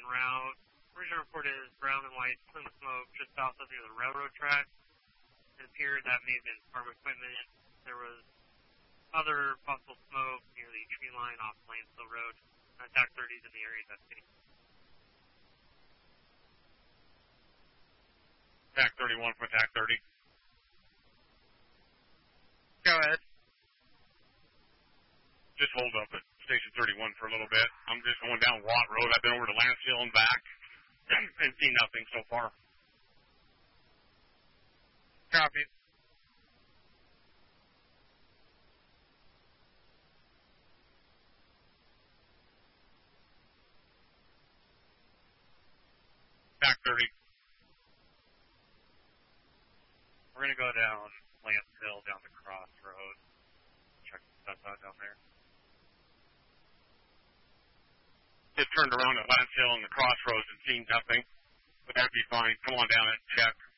en route. Original report is brown and white plume of smoke just south of near the railroad track. It appeared that may have been farm equipment. There was other possible smoke near the tree line off Lanesville Road. TAC 30 is in the area investigating. TAC 31 for TAC 30. Go ahead. Just hold up at Station 31 for a little bit. I'm just going down Watt Road. I've been over to Lansdale and back and seen nothing so far. Copy. TAC 30. We're going to go down Lansdale, down the crossroad. Check the stuff out down there. Just turned around at Lansdale and the crossroads and seen nothing. But that'd be fine. Come on down and check.